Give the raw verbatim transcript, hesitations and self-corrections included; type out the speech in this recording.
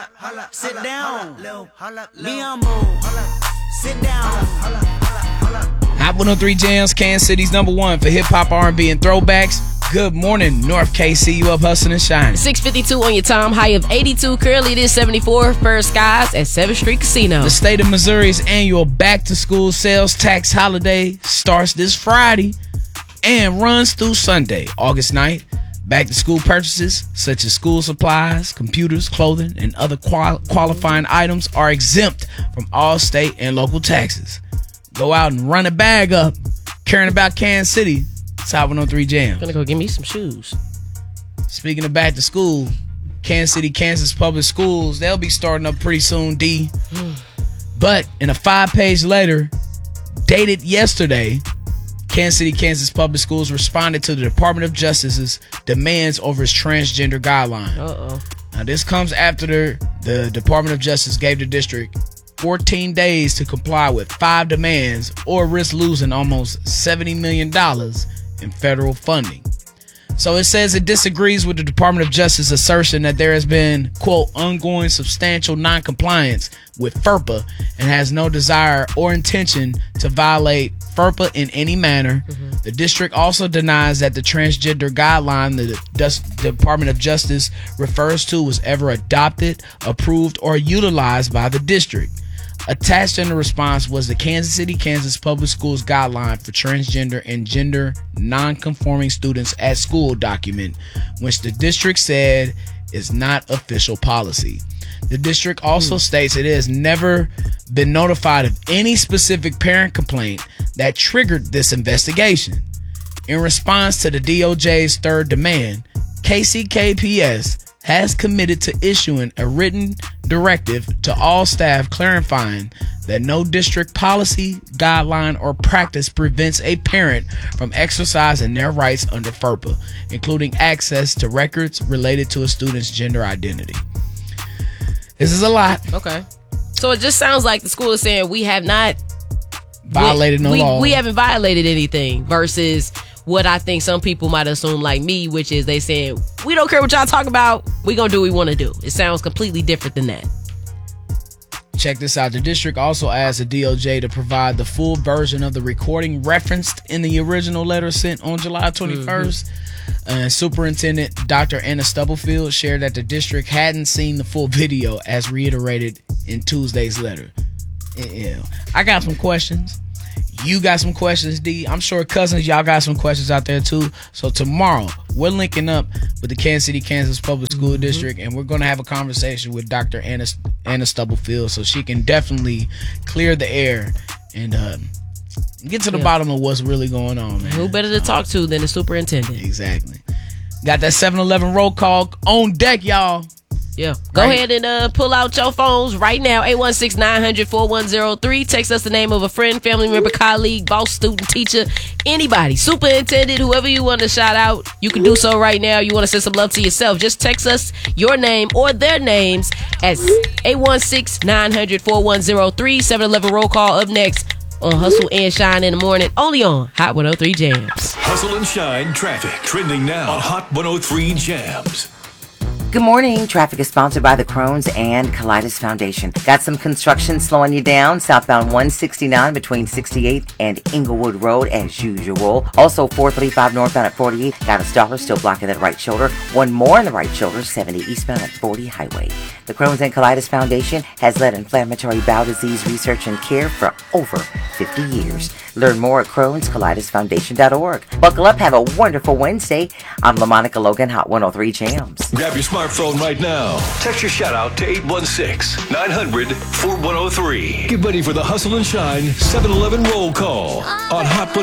Sit down. Be humble. Sit down. Hot one oh three Jams, Kansas City's number one for hip-hop, R and B, and throwbacks. Good morning, North K C. You up hustling and shining. six fifty-two on your time, high of eighty-two. Currently, it is seventy-four. First Skies at seventh Street Casino. The state of Missouri's annual back-to-school sales tax holiday starts this Friday and runs through Sunday, August ninth. Back-to-school purchases, such as school supplies, computers, clothing, and other qual- qualifying items are exempt from all state and local taxes. Go out and run a bag up. Caring about Kansas City. It's Hot one oh three Jam. Gonna go get me some shoes. Speaking of back to school, Kansas City, Kansas Public Schools, they'll be starting up pretty soon, D. But in a five-page letter dated yesterday, Kansas City, Kansas Public Schools responded to the Department of Justice's demands over its transgender guideline. Uh-oh. Now, this comes after the, the Department of Justice gave the district fourteen days to comply with five demands or risk losing almost seventy million dollars in federal funding. So it says it disagrees with the Department of Justice assertion that there has been, quote, ongoing substantial noncompliance with FERPA and has no desire or intention to violate FERPA in any manner. Mm-hmm. The district also denies that the transgender guideline the D- Department of Justice refers to was ever adopted, approved, or utilized by the district. Attached in the response was the Kansas City, Kansas Public Schools guideline for transgender and gender non-conforming students at school document, which the district said is not official policy. The district also mm. states it has never been notified of any specific parent complaint that triggered this investigation. In response to the D O J's third demand, K C K P S has committed to issuing a written directive to all staff clarifying that no district policy, guideline, or practice prevents a parent from exercising their rights under FERPA, including access to records related to a student's gender identity. This is a lot. Okay. So it just sounds like the school is saying we have not violated we, no we, law. We haven't violated anything versus what I think some people might assume like me, which is they saying, we don't care what y'all talk about. We gonna do what we want to do. It sounds completely different than that. Check this out. The district also asked the D O J to provide the full version of the recording referenced in the original letter sent on July twenty-first. Mm-hmm. Uh, Superintendent Doctor Anna Stubblefield shared that the district hadn't seen the full video as reiterated in Tuesday's letter. Yeah. I got some questions. You got some questions, D. I'm sure cousins, y'all got some questions out there too. So tomorrow, we're linking up with the Kansas City, Kansas Public School mm-hmm. District, and we're going to have a conversation with Doctor Anna, Anna Stubblefield so she can definitely clear the air and uh, get to the yeah. bottom of what's really going on, man. Who better to talk to than the superintendent? Exactly. Got that seven eleven roll call on deck, y'all. Yeah. Go right. ahead and uh, pull out your phones right now. eight one six, nine hundred, four one zero three. Text us the name of a friend, family member, colleague, boss, student, teacher, anybody. Superintendent, whoever you want to shout out, you can do so right now. You want to send some love to yourself, just text us your name or their names at eight one six, nine hundred, four one zero three. seven eleven roll call up next on Hustle and Shine in the morning, only on Hot one oh three Jams. Hustle and Shine traffic trending now on Hot one oh three Jams. Good morning. Traffic is sponsored by the Crohn's and Colitis Foundation. Got some construction slowing you down. Southbound one sixty-nine between sixty-eighth and Inglewood Road as usual. Also four thirty-five northbound at forty-eighth. Got a stalker still blocking that right shoulder. One more in the right shoulder, seventy eastbound at forty Highway. The Crohn's and Colitis Foundation has led inflammatory bowel disease research and care for over fifty years. Learn more at crohns colitis foundation dot org. Buckle up. Have a wonderful Wednesday. I'm LaMonica Logan, Hot one oh three Jams. Grab your smartphone right now. Text your shout out to eight one six, nine hundred, four one oh three. Get ready for the Hustle and Shine seven eleven roll call on Hot one oh three.